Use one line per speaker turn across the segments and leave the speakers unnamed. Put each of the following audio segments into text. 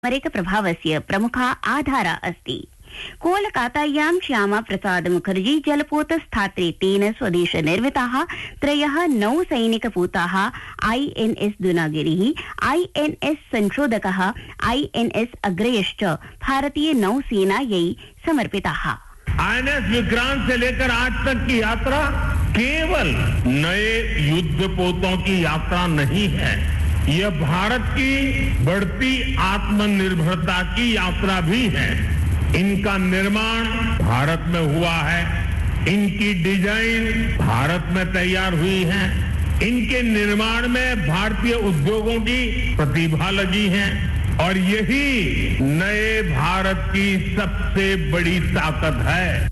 प्रभावस्य प्रमुखा आधारा अस्ति। कोलकातायां श्यामा प्रसाद मुखर्जी जलपोतस्थात्रे तेन स्वदेश निर्मिताः त्रयः नौसैनिकपूताः INS दुनागिरिः, INS संशोधकः, INS अग्रयश्च भारतीय नौसेनायै समर्पिताः।
INS विक्रांत से लेकर आज तक की यात्रा केवल नए युद्धपोतों की यात्रा नहीं है, यह भारत की बढ़ती आत्मनिर्भरता की यात्रा भी है। इनका निर्माण भारत में हुआ है, इनकी डिजाइन भारत में तैयार हुई है, इनके निर्माण में भारतीय उद्योगों की प्रतिभा लगी है और यही नए भारत की सबसे बड़ी ताकत है।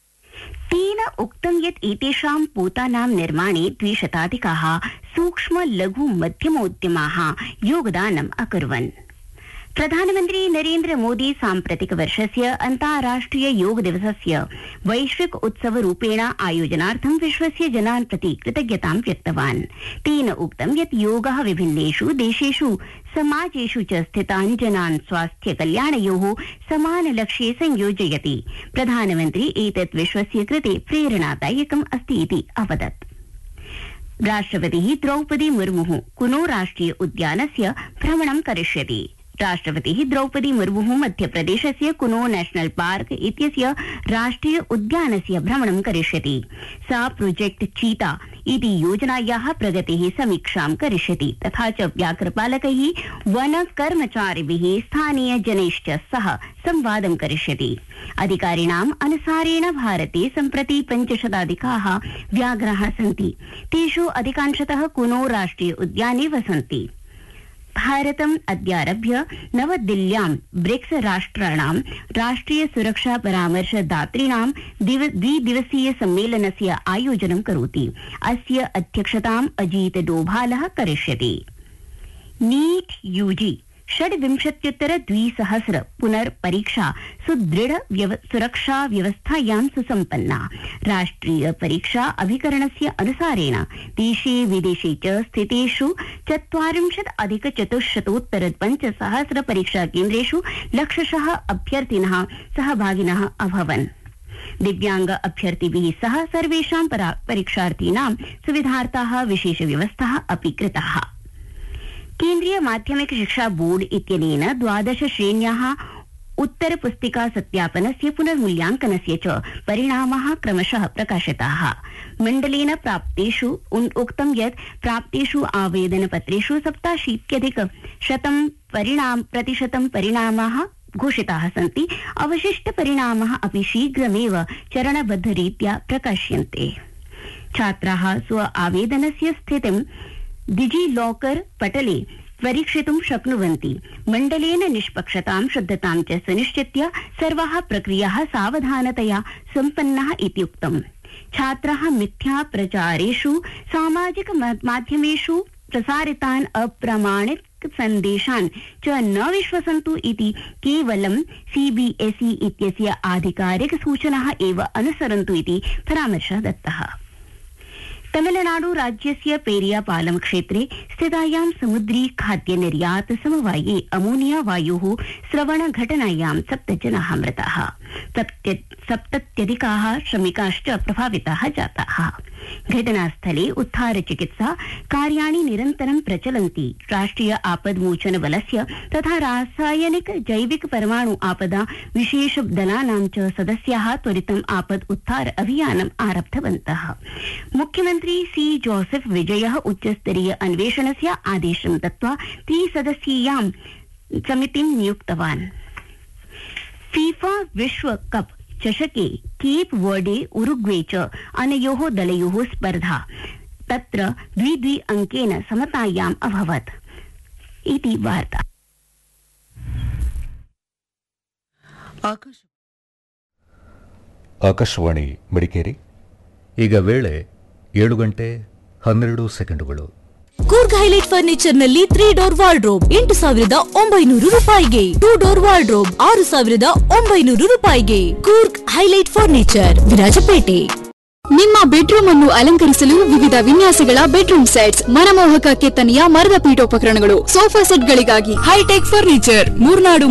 तेन उक्तं यत् एतेषां पोतानां निर्माणे 200 सूक्ष्म लघु मध्यमोद्यमाः योगदानम् अकुर्वन्। प्रधानमन्त्री नरेन्द्र मोदी साम्प्रतिक वर्षस्य अन्ताराष्ट्रिय योग दिवसस्य वैश्विक उत्सव रूपेण आयोजनार्थं विश्वस्य जनान् प्रति कृतज्ञतां व्यक्तवान्। तेन उक्तं यत् योगः विभिन्नेषु देशेषु समाजेषु च स्थितान् जनान् स्वास्थ्य कल्याणयोः समानलक्ष्ये संयोजयति। प्रधानमन्त्री एतत् विश्वस्य कृते प्रेरणादायकम् अस्ति इति अवदत्। राष्ट्रपतिः द्रौपदी मुर्मुः कुनो राष्ट्रिय उद्यानस्य भ्रमणं करिष्यति। राष्ट्रपतिः द्रौपदी मुर्मुः मध्यप्रदेशस्य कुनो नेशनल पार्क इत्यस्य राष्ट्रिय उद्यानस्य भ्रमणं करिष्यति। सा प्रोजेक्ट चीता इति योजनायाः प्रगतेः समीक्षां करिष्यति तथा च व्याघ्रपालकैः, वनकर्मचारिभिः, स्थानीयजनैश्च सह संवादं करिष्यति। अधिकारिणाम् अनुसारेण भारते सम्प्रति 500 व्याघ्राः सन्ति। तेषु अधिकांशतः कुनो राष्ट्रिय उद्याने वसन्ति। भारतम् अद्यारभ्य नवदिल्ल्यां ब्रिक्स राष्ट्राणां राष्ट्रिय सुरक्षा परामर्शदातॄणां द्विदिवसीय सम्मेलनस्य आयोजनं करोति। अस्य अध्यक्षताम् अजीत डोभालः करिष्यति। नीट यूजी 26,200 पुनर्परीक्षा सुदृढ़ सुरक्षा व्यवस्थायां सुसम्पन्ना। राष्ट्रिय परीक्षा अभिकरणस्य अनुसारेण देशे विदेशे च स्थितेषु 40,400 परीक्षा केन्द्रेषु लक्षशः अभ्यर्थिनः सहभागिनः अभवन्। दिव्यांग अभ्यर्थिभिः सह सर्वेषां परीक्षार्थीनां सुविधार्थाः विशेष व्यवस्थाः अपि कृताः। केन्द्रीय माध्यमिक शिक्षा बोर्ड इत्यनेन 12 श्रेण्याः उत्तरपुस्तिका सत्यापनस्य पुनर्मूल्यांकनस्य च परिणामाः क्रमशः प्रकाशिताः। मण्डलेन प्राप्तेषु उक्तं यत् प्राप्तेषु आवेदनपत्रेषु 87% परिणामाः घोषिताः सन्ति। अवशिष्टपरिणामाः अपि शीघ्रमेव चरणबद्धरीत्या प्रकाश्यन्ते। छात्राः स्व आवेदनस्य स्थितिं डिजिलॉकर पटले परीक्षितुं शक्नुवन्ति। मण्डलेन निष्पक्षतां शुद्धतां च सुनिश्चित्य सर्वाः प्रक्रियाः सावधानतया सम्पन्नाः इति उक्तम्। छात्राः मिथ्या प्रचारेषु सामाजिक माध्यमेषु प्रसारितान् अप्रामाणिक सन्देशान् च न विश्वसन्तु इति केवलं CBSE इत्यस्य आधिकारिक सूचनाः एव अनुसरन्तु इति परामर्शः दत्तः। तमिलनाडु राज्यस्य पेरियापालम क्षेत्रे स्थितायां समुद्री खाद्य निर्यात समवाये अमोनिया वायोः स्रवण घटनायां 7 जनाः मृताः। 70 श्रमिकाश्च प्रभाविताः जाताः। घटनास्थले उद्धार चिकित्सा कार्याणि निरन्तरं प्रचलन्ति। राष्ट्रिय आपद्मोचन बलस्य तथा रासायनिक जैविक परमाणु आपदा विशेष दलानां च सदस्याः त्वरितम् आपद उद्धार अभियानम् आरब्धवन्तः। मुख्यमन्त्री सी जोसेफ विजयः उच्चस्तरीय अन्वेषणस्य आदेशं दत्त्वा 3-सदस्यीयां समितिं नियुक्तवान्। फीफा विश्व कप चषके केप वर्डे उरुग्वे च अनयोः दलयोः स्पर्धा तत्र 2-2 अंकेन समतायाम् अभवत् इति वार्ता।
ಆಕಾಶವಾಣಿ ಮಡಿಕೇರಿ. ಈಗ ವೇಳೆ 7:12
ಕೂರ್ಗ್ ಹೈಲೈಟ್ ಫರ್ನಿಚರ್ ನಲ್ಲಿ 3 ಡೋರ್ ವಾರ್ಡ್ರೋಬ್ 8,900 ರೂಪಾಯಿಗೆ, 2 ಡೋರ್ ವಾರ್ಡ್ರೋಬ್ 6,900 ರೂಪಾಯಿಗೆ. Coorg highlight furniture, Virajpet.
ನಿಮ್ಮ ಬೆಡ್ರೂಮ್ ಅನ್ನು ಅಲಂಕರಿಸಲು ವಿವಿಧ ವಿನ್ಯಾಸಗಳ ಬೆಡ್ರೂಮ್ ಸೆಟ್ಸ್, ಮನಮೋಹಕ ಕೆತ್ತನೆಯ ಮರದ ಪೀಠೋಪಕರಣಗಳು, ಸೋಫಾ ಸೆಟ್ಗಳಿಗಾಗಿ ಹೈಟೆಕ್ ಫರ್ನಿಚರ್, ಮೂರ್ನಾಡು